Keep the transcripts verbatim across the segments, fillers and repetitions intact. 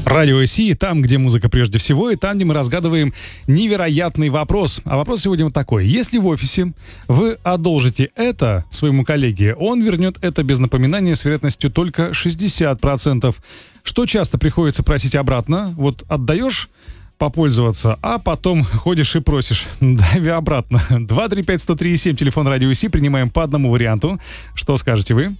Радио Си, там, где музыка прежде всего, и там, где мы разгадываем невероятный вопрос. А вопрос сегодня вот такой. Если в офисе вы одолжите это своему коллеге, он вернет это без напоминания с вероятностью только шестьдесят процентов. Что часто приходится просить обратно? Вот отдаешь попользоваться, а потом ходишь и просишь. Дави обратно. два три пять сто три семь, телефон Радио Си. Принимаем по одному варианту. Что скажете вы?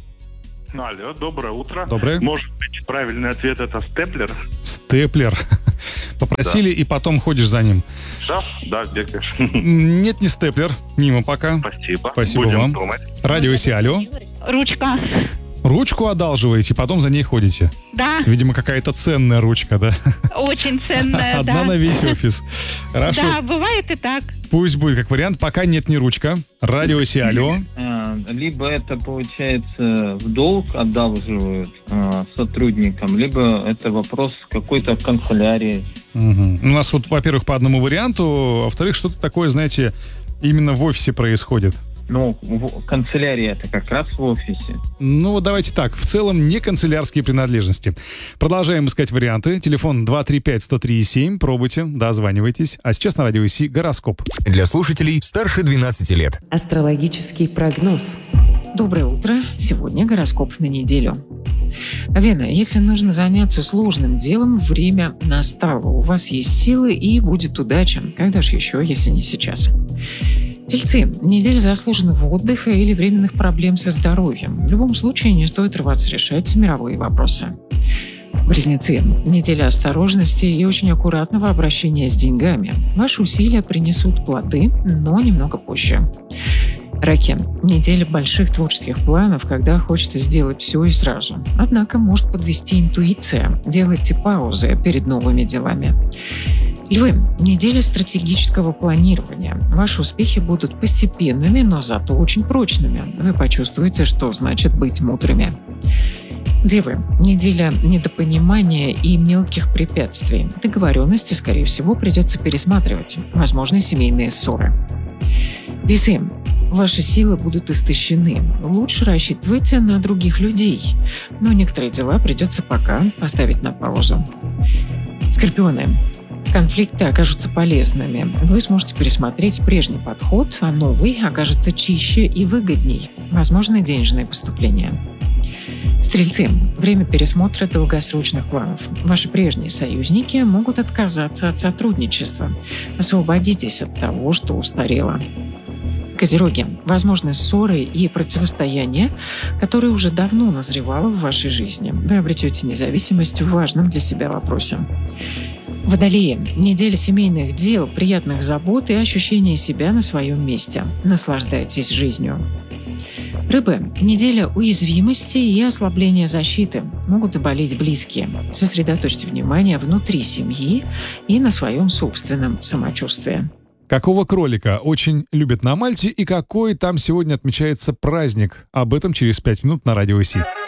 Алло, доброе утро. Доброе. Может быть, правильный ответ — это степлер? Степлер. Попросили, да. И потом ходишь за ним. Да, да, бегаешь. Нет, не степлер. Мимо пока. Спасибо. Спасибо Будем вам. думать. Радио Си, алло. Ручка. Ручку одалживаете, потом за ней ходите. Да. Видимо, какая-то ценная ручка, да? Очень ценная, Одна да. на весь офис. Хорошо. Да, бывает и так. Пусть будет как вариант. Пока нет ни ручка. Радио Си, алло. Либо это, получается, в долг одалживают а, сотрудникам, либо это вопрос какой-то канцелярии. Угу. У нас вот, во-первых, по одному варианту, а во-вторых, что-то такое, знаете, именно в офисе происходит. Ну, в, канцелярия это как раз в офисе. Ну, вот давайте так. В целом, не канцелярские принадлежности. Продолжаем искать варианты. Телефон два три пять сто три семь. Пробуйте, дозванивайтесь. А сейчас на Радио Си гороскоп. Для слушателей старше двенадцати лет. Астрологический прогноз. Доброе утро. Сегодня гороскоп на неделю. Вена, если нужно заняться сложным делом, время настало. У вас есть силы и будет удача. Когда же еще, если не сейчас? Тельцы, неделя заслуженного отдыха или временных проблем со здоровьем. В любом случае не стоит рваться решать мировые вопросы. Близнецы, неделя осторожности и очень аккуратного обращения с деньгами. Ваши усилия принесут плоды, но немного позже. Раки, неделя больших творческих планов, когда хочется сделать все и сразу. Однако может подвести интуиция. Делайте паузы перед новыми делами. Львы, неделя стратегического планирования. Ваши успехи будут постепенными, но зато очень прочными. Вы почувствуете, что значит быть мудрыми. Девы, неделя недопонимания и мелких препятствий. Договоренности, скорее всего, придется пересматривать. Возможны семейные ссоры. Весы, ваши силы будут истощены. Лучше рассчитывайте на других людей. Но некоторые дела придется пока поставить на паузу. Скорпионы, конфликты окажутся полезными. Вы сможете пересмотреть прежний подход, а новый окажется чище и выгодней. Возможны денежные поступления. Стрельцы, время пересмотра долгосрочных планов. Ваши прежние союзники могут отказаться от сотрудничества. Освободитесь от того, что устарело. Козероги, возможны ссоры и противостояния, которые уже давно назревало в вашей жизни. Вы обретете независимость в важном для себя вопросе. Водолеи, неделя семейных дел, приятных забот и ощущения себя на своем месте. Наслаждайтесь жизнью. Рыбы, неделя уязвимости и ослабления защиты. Могут заболеть близкие. Сосредоточьте внимание внутри семьи и на своем собственном самочувствии. Какого кролика очень любят на Мальте и какой там сегодня отмечается праздник? Об этом через пять минут на Радио Си.